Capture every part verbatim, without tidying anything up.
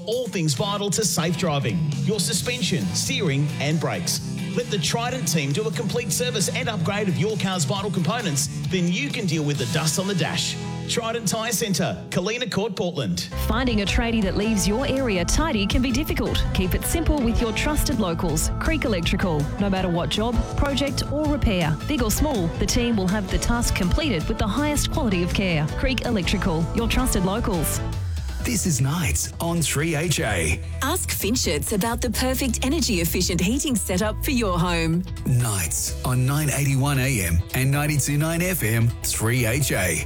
all things vital to safe driving, your suspension, steering and brakes. Let the Trident team do a complete service and upgrade of your car's vital components. Then you can deal with the dust on the dash. Trident Tyre Centre, Kalina Court, Portland. Finding a tradie that leaves your area tidy can be difficult. Keep it simple with your trusted locals, Creek Electrical. No matter what job, project or repair, big or small, the team will have the task completed with the highest quality of care. Creek Electrical, your trusted locals. This is Nights on three H A. Ask Finchets about the perfect energy-efficient heating setup for your home. Nights on nine eighty-one A M and ninety-two point nine F M, three H A.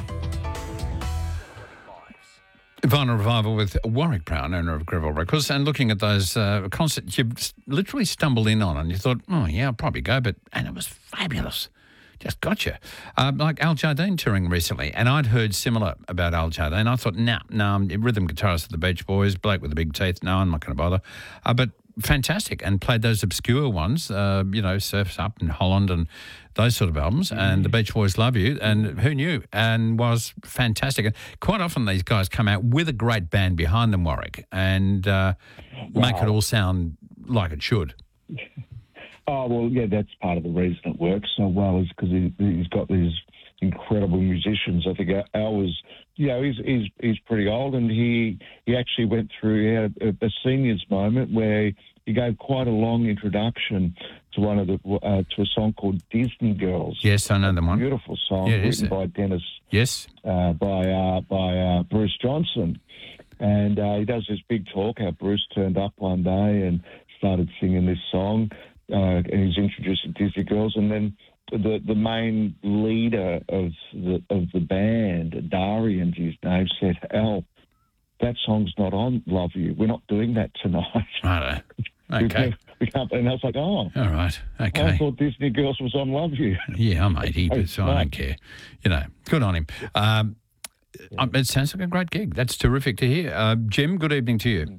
Vinyl Revival with Warwick Brown, owner of Greville Records, and looking at those uh, concerts you literally stumbled in on and you thought, oh, yeah, I'll probably go, but and it was fabulous. Just gotcha. Uh, like Al Jardine touring recently, and I'd heard similar about Al Jardine. I thought, nah, no, nah, rhythm guitarist of the Beach Boys, bloke with the big teeth. No, I'm not going to bother. Uh, but fantastic, and played those obscure ones, uh, you know, Surf's Up in Holland and those sort of albums, mm. and the Beach Boys Love You, and who knew, and was fantastic. And quite often these guys come out with a great band behind them, Warwick, and uh, wow. make it all sound like it should. Oh, well, yeah, that's part of the reason it works so well is because he, he's got these incredible musicians. I think Al was, you know, he's he's, he's pretty old, and he he actually went through he had a, a seniors moment where he gave quite a long introduction to one of the uh, to a song called Disney Girls. Yes, I know the one. Beautiful song yeah, written by Dennis. Yes. Uh, by uh, by uh, Bruce Johnson, and uh, he does this big talk how Bruce turned up one day and started singing this song. Uh, and he's introduced to Disney Girls, and then the the main leader of the of the band, Darian's his name, said, "Al, that song's not on Love You. We're not doing that tonight." Right. Okay. we can't, and I was like, "Oh, all right, okay." I thought Disney Girls was on Love You. Yeah, I'm eighty, but so I don't care. You know, good on him. Um, yeah. It sounds like a great gig. That's terrific to hear. Uh, Jim, good evening to you.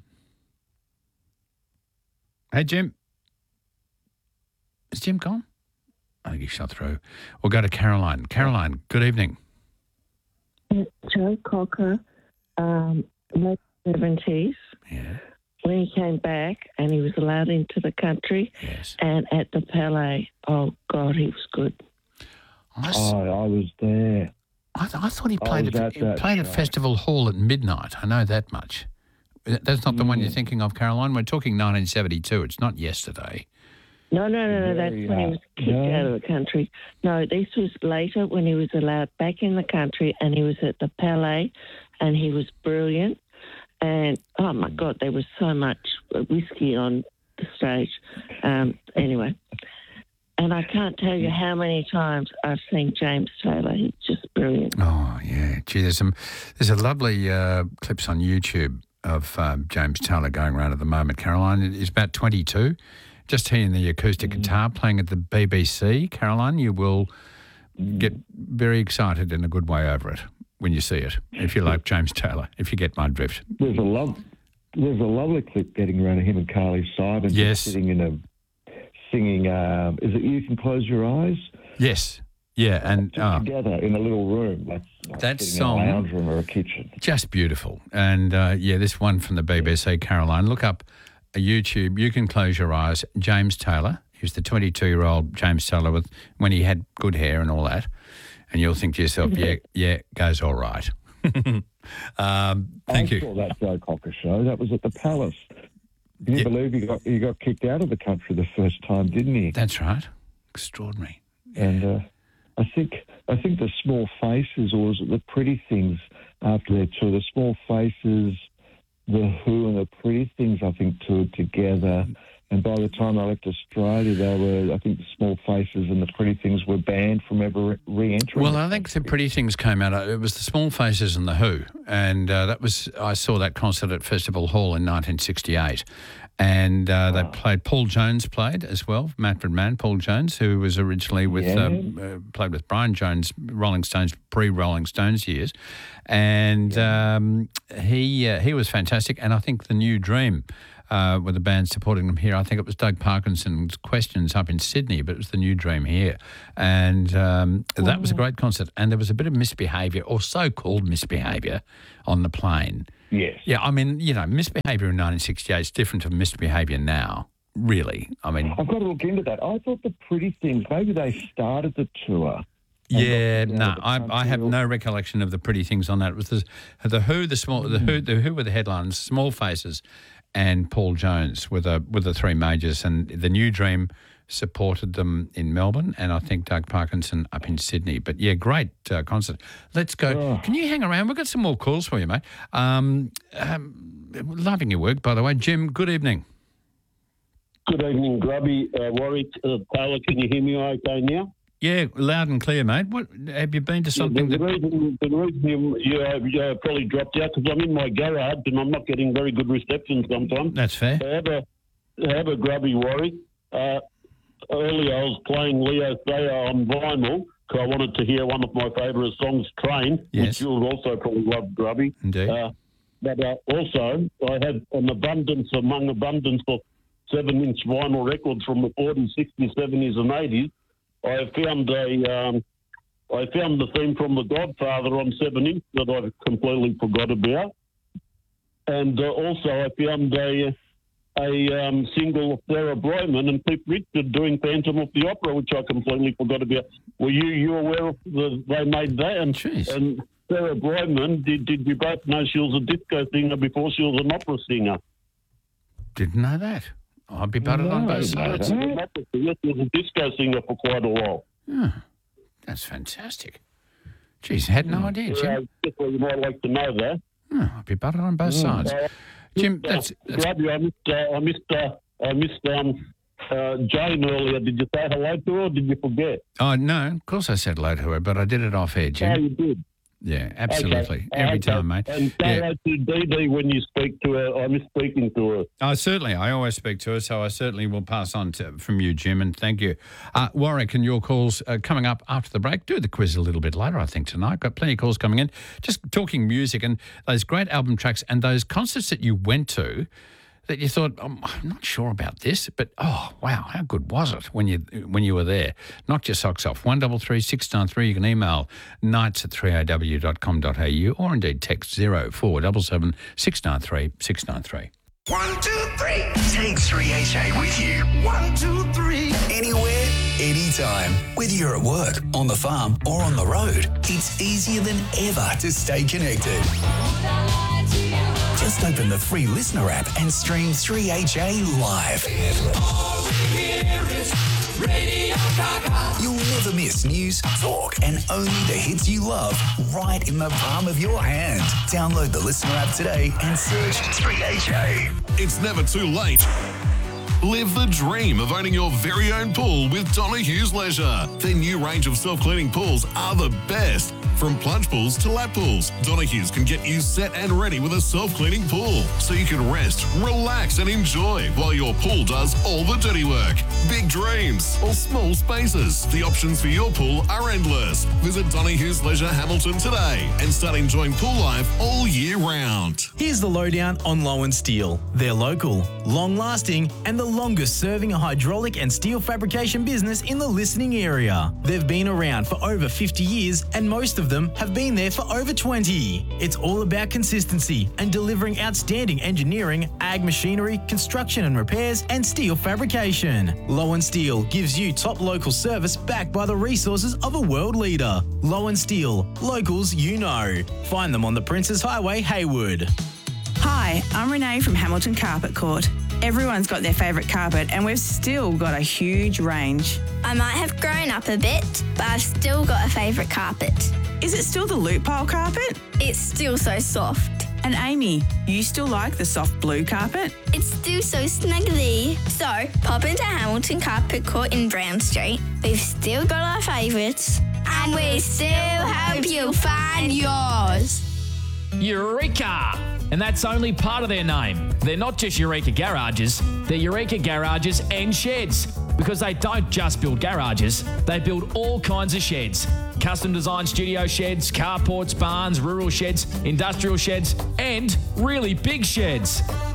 Hey, Jim. Is Jim gone? I think he shot through. We'll go to Caroline. Caroline, good evening. Joe Cocker, um, late seventies. Yeah. When he came back and he was allowed into the country. Yes. And at the Palais, oh, God, he was good. I, oh, I was there. I, th- I thought he played, a, he played at Festival Hall at midnight. I know that much. That's not the mm. one you're thinking of, Caroline? We're talking nineteen seventy-two. It's not yesterday. No, no, no, no, that's when he was kicked no. out of the country. No, this was later when he was allowed back in the country and he was at the Palais and he was brilliant. And, oh, my God, there was so much whiskey on the stage. Um, anyway, and I can't tell you how many times I've seen James Taylor. He's just brilliant. Oh, yeah. Gee, there's some, there's a lovely uh, clips on YouTube of um, James Taylor going around at the moment, Caroline. He's about twenty-two. Just hearing the acoustic mm. guitar playing at the B B C, Caroline, you will mm. get very excited in a good way over it when you see it, if you like James Taylor, if you get my drift. There's a love, there's a lovely clip getting around of him and Carly Simon yes. sitting in a, singing, uh, is it You Can Close Your Eyes? Yes, yeah. and uh, Together in a little room. Like, like that sitting song, in a lounge room or a kitchen. Just beautiful. And, uh, yeah, this one from the B B C, Caroline, look up a YouTube, You Can Close Your Eyes, James Taylor. He was the twenty-two-year-old James Taylor with when he had good hair and all that. And you'll think to yourself, yeah, yeah, goes all right. um, thank I you. I saw that Joe Cocker show. That was at the Palace. Can you yeah. believe he got he got kicked out of the country the first time, didn't he? That's right. Extraordinary. And uh, I think I think the Small Faces, or was it the Pretty Things after their tour, the Small Faces, The Who and the Pretty Things, I think, toured together. And by the time I left Australia, they were, I think, the Small Faces and the Pretty Things were banned from ever re-entering. Well, I think the Pretty Things came out. It was the Small Faces and the Who, and uh, that was I saw that concert at Festival Hall in nineteen sixty-eight. And uh, they played, Paul Jones played as well, Manfred Mann, Paul Jones, who was originally with, yeah. um, uh, played with Brian Jones, Rolling Stones, pre-Rolling Stones years. And yeah. um, he uh, he was fantastic. And I think The New Dream uh, with the band supporting them here. I think it was Doug Parkinson's Questions up in Sydney, but it was the New Dream here. And um, oh. that was a great concert. And there was a bit of misbehaviour, or so-called misbehaviour, on the plane. Yes. Yeah, I mean, you know, misbehaviour in nineteen sixty-eight is different from misbehaviour now, really. I mean... I've got to look into that. I thought the Pretty Things, maybe they started the tour... Yeah, no, I, I have no recollection of the Pretty Things on that. It was the, the Who, the small, the Who, the Who were the headlines, Small Faces, and Paul Jones were the were the three majors, and the New Dream supported them in Melbourne, and I think Doug Parkinson up in Sydney. But yeah, great uh, concert. Let's go. Oh. Can you hang around? We've got some more calls for you, mate. Um, um, loving your work, by the way, Jim. Good evening. Good evening, Grubby. Uh, Warwick, uh, Taylor, can you hear me okay now? Yeah, loud and clear, mate. What have you been to something yeah, the, that... reason, the reason you, you, you probably dropped out because I'm in my garage and I'm not getting very good reception sometimes. That's fair. I have a, I have a Grubby Warwick. Uh, earlier I was playing Leo Sayer on vinyl because I wanted to hear one of my favourite songs, Train, yes. which you'll also probably love, Grubby. Indeed. Uh, but uh, also I have an abundance among abundance of seven-inch vinyl records from the forties, sixties, seventies and eighties. I found a, um, I found the theme from The Godfather on seven inch that I completely forgot about, and uh, also I found a a um, single of Sarah Brightman and Cliff Richard doing Phantom of the Opera, which I completely forgot about. Were you you aware of the, they made that? And, Jeez. and Sarah Brightman, did did you both know she was a disco singer before she was an opera singer? Didn't know that. I'd be butted no, on both sides. Yes, he was a disco singer for quite a while. Oh, that's fantastic. Jeez, I had no idea, Jim. Yeah, just well, you might like to know that. Oh, I'd be butted on both sides. Uh, Jim, that's... that's... Robbie, I missed, uh, I missed, uh, I missed um, uh, Jane earlier. Did you say hello to her or did you forget? Oh, no, of course I said hello to her, but I did it off air, Jim. Oh, you did? Yeah, absolutely. Okay. Every okay. time, mate. And say yeah. hello to Dee Dee when you speak to her. I miss speaking to her. Oh, certainly. I always speak to her, so I certainly will pass on to, from you, Jim, and thank you. Uh, Warwick, and your calls uh, coming up after the break. Do the quiz a little bit later, I think, tonight. Got plenty of calls coming in. Just talking music and those great album tracks and those concerts that you went to that you thought, oh, I'm not sure about this, but, oh, wow, how good was it when you when you were there? Knock your socks off. one three three, six nine three. You can email nights at three a w dot com dot a u or indeed text zero four seven seven, six nine three, six nine three. One, two, three. Take three H A with you. One, two, three. Anywhere, anytime. Whether you're at work, on the farm, or on the road, it's easier than ever to stay connected. Just open the free Listener app and stream three H A live. You'll never miss news, talk, and only the hits you love right in the palm of your hand. Download the Listener app today and search three H A. It's never too late. Live the dream of owning your very own pool with Donohue's Leisure. Their new range of self-cleaning pools are the best. From plunge pools to lap pools, Donohue's can get you set and ready with a self-cleaning pool so you can rest, relax and enjoy while your pool does all the dirty work. Big dreams or small spaces. The options for your pool are endless. Visit Donohue's Leisure Hamilton today and start enjoying pool life all year round. Here's the lowdown on Lowen Steel. They're local, long-lasting and the longest serving hydraulic and steel fabrication business in the listening area. They've been around for over fifty years and most of them have been there for over twenty. It's all about consistency and delivering outstanding engineering, ag machinery, construction and repairs, and steel fabrication. Lowen Steel gives you top local service backed by the resources of a world leader. Lowen Steel, locals you know. Find them on the Princes Highway, Haywood. Hi, I'm Renee from Hamilton Carpet Court. Everyone's got their favourite carpet and we've still got a huge range. I might have grown up a bit, but I've still got a favourite carpet. Is it still the loop pile carpet? It's still so soft. And Amy, you still like the soft blue carpet? It's still so snuggly. So, pop into Hamilton Carpet Court in Brown Street. We've still got our favourites. And we still help you find yours. Eureka! And that's only part of their name. They're not just Eureka Garages, they're Eureka Garages and Sheds. Because they don't just build garages, they build all kinds of sheds. Custom designed studio sheds, carports, barns, rural sheds, industrial sheds, and really big sheds.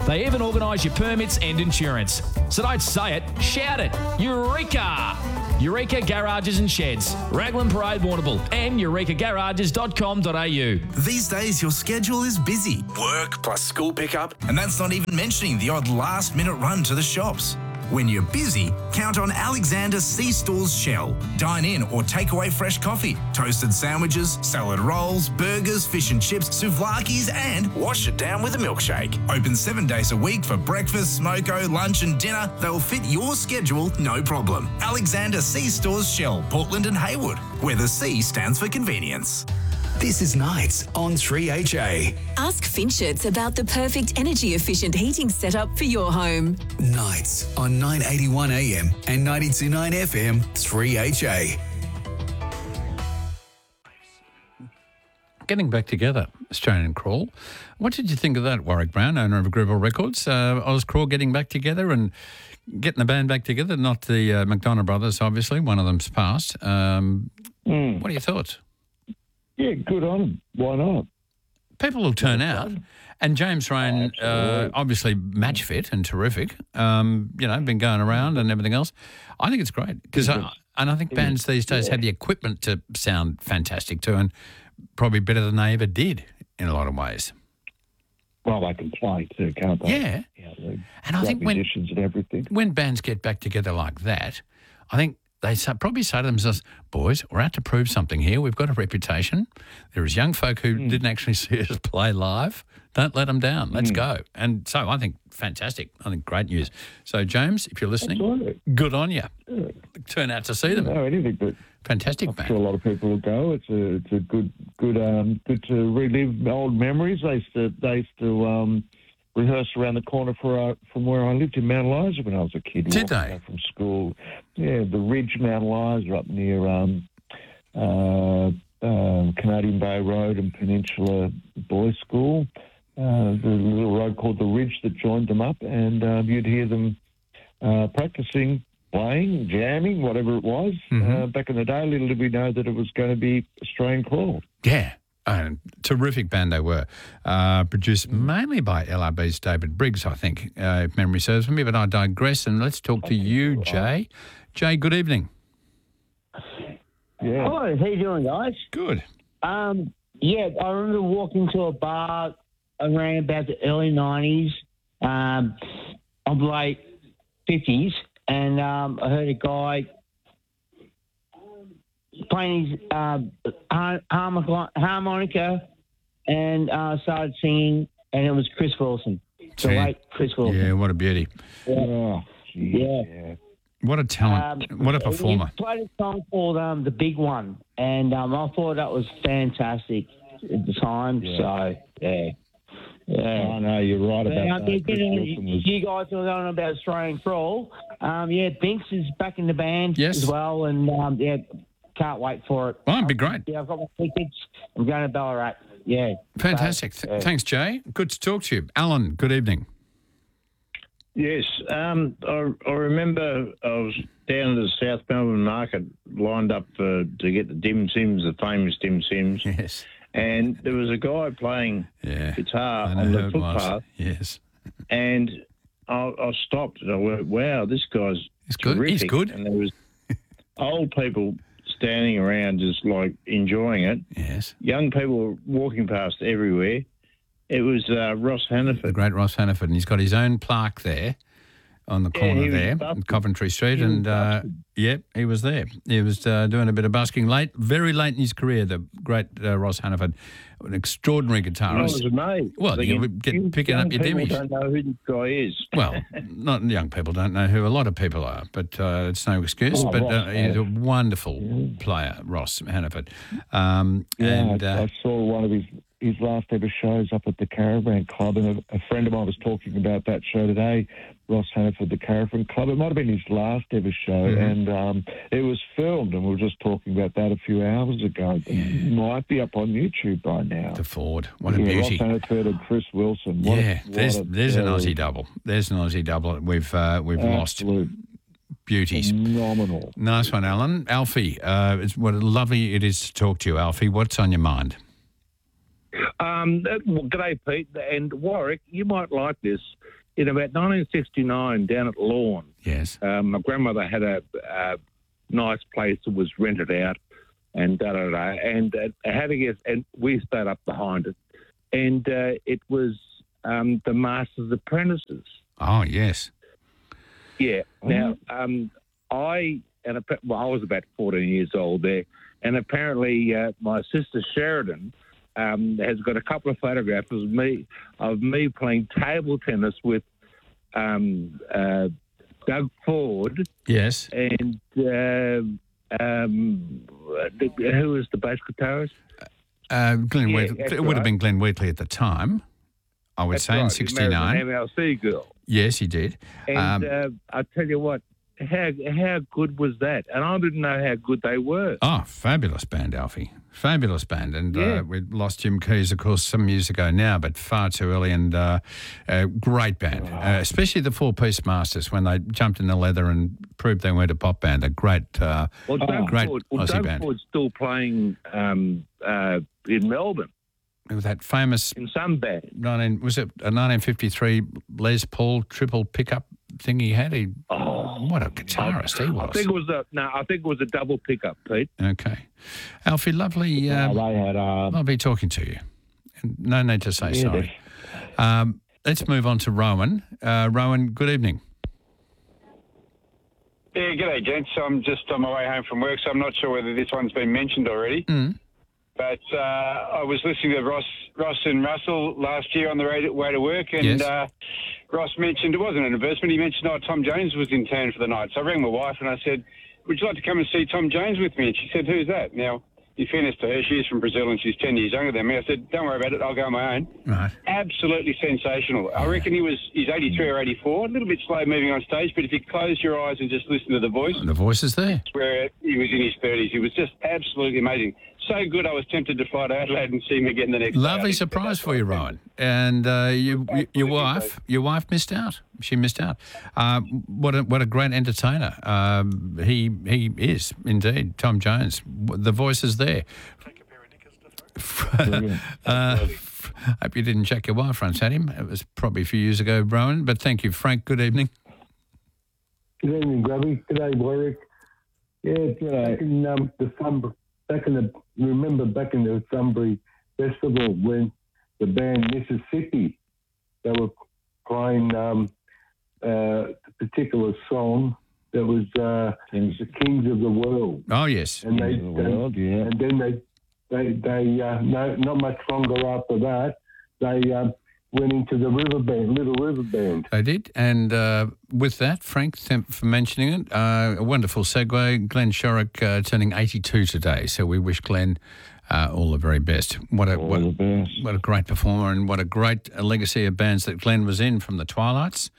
They even organise your permits and insurance. So don't say it, shout it. Eureka! Eureka Garages and Sheds, Raglan Parade, Warrnambool, and eureka garages dot com dot a u. These days, your schedule is busy. Work plus school pickup, and that's not even mentioning the odd last-minute run to the shops. When you're busy, count on Alexander C-Stores Shell. Dine in or take away fresh coffee, toasted sandwiches, salad rolls, burgers, fish and chips, souvlaki's, and wash it down with a milkshake. Open seven days a week for breakfast, smoko, lunch and dinner. They'll fit your schedule, no problem. Alexander C-Stores Shell, Portland and Haywood, where the C stands for convenience. This is Nights on three H A. Ask Finchets about the perfect energy-efficient heating setup for your home. Nights on nine eighty-one A M and ninety-two point nine F M, three H A. Getting back together, Australian Crawl. What did you think of that, Warwick Brown, owner of Greville Records? Uh, Oz Crawl getting back together and getting the band back together, not the uh, McDonough brothers, obviously. One of them's passed. Um, Mm. What are your thoughts? Yeah, good on them. Why not? People will turn out. And James Rain, uh, obviously match fit and terrific, um, you know, been going around and everything else. I think it's great. because I, And I think bands these days yeah. have the equipment to sound fantastic too, and probably better than they ever did in a lot of ways. Well, they can play too, can't they? Yeah. yeah they And I think when, musicians and everything. when bands get back together like that, I think they say, probably say to themselves, boys, we're out to prove something here. We've got a reputation. There is young folk who mm. didn't actually see us play live. Don't let them down. Let's mm. go. And so I think fantastic. I think great news. So, James, if you're listening, right. good on you. Yeah. Turn out to see them. No, anything but fantastic. I'm band. sure a lot of people will go. It's a it's a good good um good to relive old memories. They used to they used to um, rehearse around the corner for uh, from where I lived in Mount Eliza when I was a kid. Did they? From school, yeah, the Ridge Mount Eliza up near um, uh, uh, Canadian Bay Road and Peninsula Boys School. Uh, the little road called the Ridge that joined them up, and uh, you'd hear them uh, practicing, playing, jamming, whatever it was. Mm-hmm. Uh, back in the day, little did we know that it was going to be Australian Crawl. Yeah. Uh, terrific band they were. Uh, produced mainly by L R B's David Briggs, I think, uh, if memory serves me. But I digress, and let's talk to you, Jay. Jay, good evening. Yeah. Hello, how you doing, guys? Good. Um, yeah, I remember walking to a bar around about the early nineties, um, of late fifties, and um, I heard a guy playing his uh, harmonica, harmonica and uh, started singing, and it was Chris Wilson, the Gee. late Chris Wilson. Yeah, what a beauty. Yeah. Oh, yeah. yeah. What a talent. Um, what a performer. He played a song called um, The Big One, and um, I thought that was fantastic at the time. Yeah. So, yeah. Yeah. I know, you're right about And, um, that. you, Chris know, Wilson was- you guys are going about Australian Crawl. Um, yeah, Binks is back in the band Yes. as well, and um, yeah, can't wait for it. Well, it'd be great. Yeah, I've got my tickets. I'm going to Ballarat. Yeah. Fantastic. So, Th- yeah. Thanks, Jay. Good to talk to you. Alan, good evening. Yes, um, I, I remember I was down at the South Melbourne market, lined up for, to get the Dim Sims, the famous Dim Sims. Yes. And there was a guy playing Yeah. guitar I know on who the it was. footpath, Yes. and I, I stopped and I went, "Wow, this guy's He's good. terrific!" He's good. And there was old people standing around, just like enjoying it. Yes. Young people were walking past everywhere. It was uh, Ross The Hannaford. great Ross Hannaford. And he's got his own plaque there on the Yeah, corner he was there, busted. in Coventry Street. He was And, uh, yep, he was there. He was uh, doing a bit of busking late, very late in his career, the great uh, Ross Hannaford. An extraordinary I was guitarist. amazed. Well, Thinking, you would get you picking young up your people dimmies. don't know who this guy is. Well, not young people don't know who a lot of people are, but uh, it's no excuse. Oh, but Ross, uh, he's yeah. a wonderful player, Ross Hannaford. Um, Yeah, and I, uh, I saw one of his, his last ever shows up at the Caravan Club, and a, a friend of mine was talking about that show today, Ross Hannaford, the Caravan Club. It might have been his last ever show, Mhm. and um, it was filmed, and we were just talking about that a few hours ago. It might be up on YouTube by now. the Ford, what a yeah, beauty. Ross Hannaford and Chris Wilson. What Yeah, a, there's what a there's an very Aussie double. There's an Aussie double. We've uh, we've lost absolute beauties. phenomenal. Nice one, Alan. Alfie, uh, it's what lovely it is to talk to you, Alfie. What's on your mind? Um, uh, well, g'day, Pete and Warwick. You might like this. in about nineteen sixty-nine down at Lawn. Yes. Um, my grandmother had a, a nice place that was rented out, and da da da. And uh, I had to guess, and we stayed up behind it, and uh, it was um, the Master's Apprentices. Oh yes. Yeah. Now, um, I and well, I was about fourteen years old there, and apparently uh, my sister Sheridan um, has got a couple of photographs of me of me playing table tennis with um, uh, Doug Ford. Yes. And uh, um, who was the bass guitarist? Uh, Glenn Yeah, Wheatley. that's It would have right. been Glenn Wheatley at the time. I would That's say in right. He married an sixty-nine. M L C girl. Yes, he did. And Um, uh, I tell you what, how how good was that? And I didn't know how good they were. Oh, fabulous band, Alfie. Fabulous band. And Yeah. uh, we lost Jim Keys, of course, some years ago now, but far too early. And uh, uh, great band, uh, especially the Four Piece Masters when they jumped in the leather and proved they weren't a pop band. A great, uh, Well, Doug great Ford, well, Aussie Doug band. Ford's still playing um, uh, in Melbourne With that famous in some band. nineteen was it a nineteen fifty-three Les Paul triple pickup thing he had? He, oh, what a guitarist he I was. think it was a no. I think it was a double pickup, Pete. Okay. Alfie, lovely, um, they had, uh, lovely talking to you. And no need to say Yeah, sorry. Um, let's move on to Rowan. Uh, Rowan, good evening. Yeah, g'day, gents. I'm just on my way home from work, so I'm not sure whether this one's been mentioned already. Mm. But uh, I was listening to Ross, Ross and Russell last year on the way to, way to work, and Yes. uh, Ross mentioned, it wasn't an advertisement, he mentioned, oh, Tom Jones was in town for the night. So I rang my wife and I said, would you like to come and see Tom Jones with me? And she said, who's that? Now, in fairness to her, she is from Brazil and she's ten years younger than me. I said, don't worry about it, I'll go on my own. Right. Absolutely sensational. I reckon he was, he's eighty-three or eighty-four, a little bit slow moving on stage, but if you close your eyes and just listen to the voice, The voice is there. where he was in his thirties, he was just absolutely amazing. So good, I was tempted to fly to Adelaide and see him again the next day. Lovely surprise for you, Rowan. And uh, you, you, your wife, your wife missed out. She missed out. Uh, what a what a great entertainer. Um, he he is indeed Tom Jones. The voice is there. uh, hope you didn't check your wife once at him. It was probably a few years ago, Rowan. But thank you, Frank. Good evening. Good evening, Grubby. Good day, Warwick. Yeah, back in um, the Sunbury, back in the remember back in the Sunbury Festival when the band Mississippi, they were playing um, uh, a particular song that was uh, the Kings of the World. Oh yes, and they, Kings of the World, yeah. And then they they they uh, no not much longer after that they uh, went into the river band, Little River Band. They did. And uh, with that, Frank, thank you for mentioning it. Uh, a wonderful segue. Glenn Shorrock uh, turning eighty-two today, so we wish Glenn uh, all the very best. What a All what, the best. what a great performer, and what a great uh, legacy of bands that Glenn was in, from the Twilights,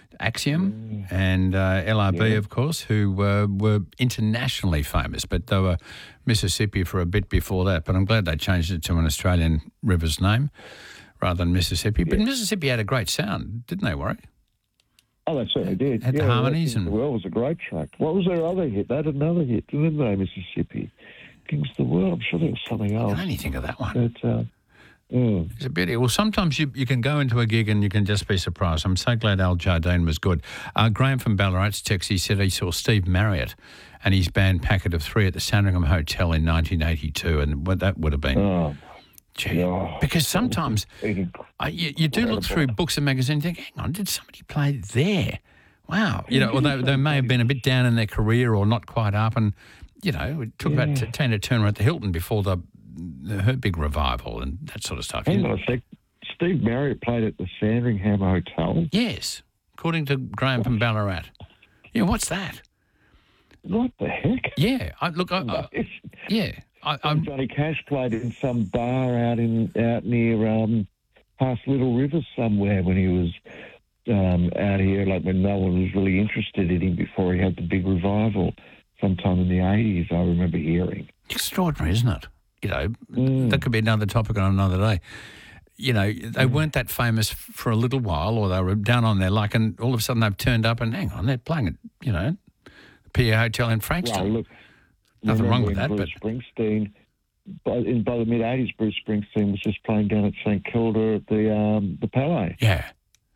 Axiom, and uh, L R B, Yeah. of course, who uh, were internationally famous, but they were Mississippi for a bit before that. But I'm glad they changed it to an Australian river's name rather than Mississippi. But Mississippi had a great sound, didn't they, Warwick? Oh, they certainly did. Had the yeah, harmonies Kings of and- the World was a great track. What was their other hit? They had another hit, didn't they, Mississippi? Kings of the World. I'm sure there was something else. I can only think of that one. But, uh, mm. It's a beauty. Well, sometimes you, you can go into a gig and you can just be surprised. I'm so glad Al Jardine was good. Uh, Graham from Ballarat's text, he said he saw Steve Marriott and his band Packet of Three at the Sandringham Hotel in nineteen eighty-two, and what that would have been. Oh, Gee, because sometimes uh, you, you do look through books and magazines and think, hang on, did somebody play there? Wow. You know, although they may have been a bit down in their career or not quite up, and, you know, it took about Yeah. Tina Turner at the Hilton before the, the her big revival and that sort of stuff. Hang you know. on a sec. Steve Marriott played at the Sandringham Hotel. Yes, according to Graham from Ballarat. Yeah, what's that? What the heck? Yeah, I, look, I, I, yeah, I, I'm, Johnny Cash played in some bar out in out near um, past Little River somewhere when he was um, out here, like when no one was really interested in him before he had the big revival sometime in the eighties, I remember hearing. extraordinary, isn't it? You know, Mm. that could be another topic on another day. You know, they weren't that famous f- for a little while, or they were down on their luck, and all of a sudden they've turned up and hang on, they're playing at, you know, the P A Hotel in Frankston. Well, look, Nothing wrong with that, remember but Bruce Springsteen, by, in, by the mid eighties, Bruce Springsteen was just playing down at St Kilda at the um, the Palais. yeah,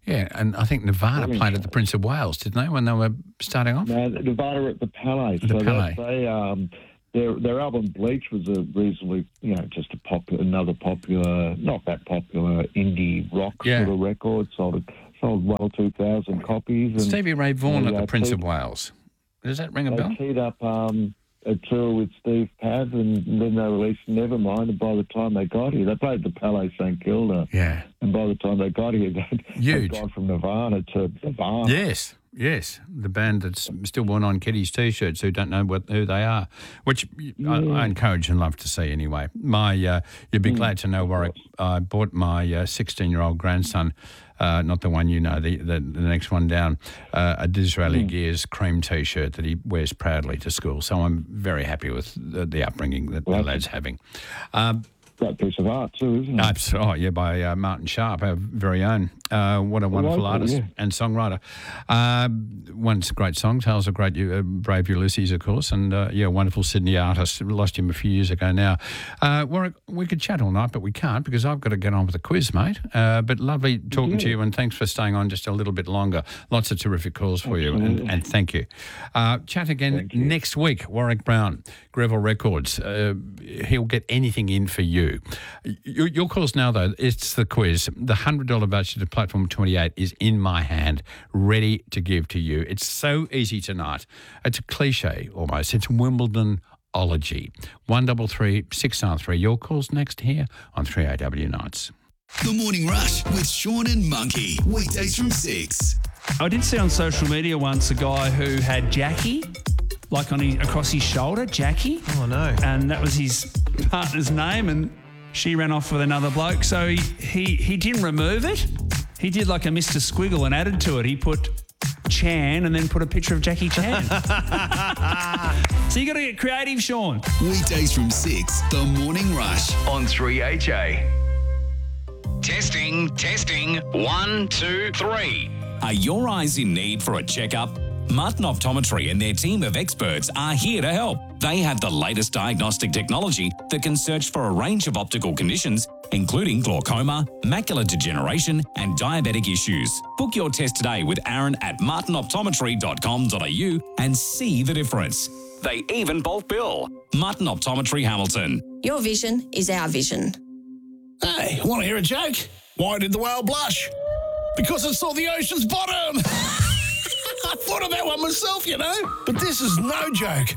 Yeah, and I think Nevada Brilliant played at the Prince of Wales, didn't they, when they were starting off? No, Nevada at the Palais. The so Palais. That, they, um, their their album Bleach was a reasonably, you know, just a popular, another popular, not that popular indie rock Yeah. sort of record. Sold sold one or two thousand copies. And Stevie Ray Vaughan they, at the uh, Prince teed- of Wales. Does that ring a They bell? teed up um, a tour with Steve Pav, and then they released Nevermind. And by the time they got here, they played the Palais St Kilda. Yeah. And by the time they got here, they'd, Huge. they'd gone from Nirvana to Nirvana. Yes, yes. The band that's still worn on Kitty's T-shirts who don't know what, who they are, which I, I encourage and love to see anyway. My, uh, you'd be glad to know, Warwick, I bought my uh, sixteen-year-old grandson, uh, not the one you know, the, the, the next one down, uh, a Disraeli Gears cream T-shirt that he wears proudly to school. So I'm very happy with the, the upbringing that the lad's having. Um, Great piece of art too, isn't it? Absolutely, oh, yeah, by uh, Martin Sharp, our very own. Uh, what a wonderful local, artist yeah. and songwriter. Uh, one great song, Tales of Great uh, Brave Ulysses, of course, and uh, yeah, wonderful Sydney artist. We lost him a few years ago now. Uh, Warwick, we could chat all night, but we can't because I've got to get on with the quiz, mate. Uh, but lovely talking Yeah. to you, and thanks for staying on just a little bit longer. Lots of terrific calls for you, and, Absolutely. and thank you. Uh, chat again next week. Warwick Brown, Greville Records. Uh, he'll get anything in for you. Your, your calls now, though, it's the quiz. The one hundred dollars voucher to Platform twenty-eight is in my hand, ready to give to you. It's so easy tonight. It's a cliche almost. It's Wimbledon-ology. one double three six nine three. Your calls next here on three A W Nights. The Morning Rush with Sean and Monkey. Weekdays from six. I did see on social media once a guy who had Jackie, like on his, across his shoulder, Jackie. Oh, no. And that was his partner's name, and she ran off with another bloke. So he, he, he didn't remove it. He did like a Mister Squiggle and added to it. He put Chan and then put a picture of Jackie Chan. So you got to get creative, Sean. Weekdays from six. The Morning Rush on three H A. Testing, testing, one, two, three. Are your eyes in need for a checkup? Martin Optometry and their team of experts are here to help. They have the latest diagnostic technology that can search for a range of optical conditions, including glaucoma, macular degeneration, and diabetic issues. Book your test today with Aaron at martin optometry dot com dot a u and see the difference. They even bulk bill. Martin Optometry Hamilton. Your vision is our vision. Hey, want to hear a joke? Why did the whale blush? Because it saw the ocean's bottom. I thought of that one myself, you know. But this is no joke.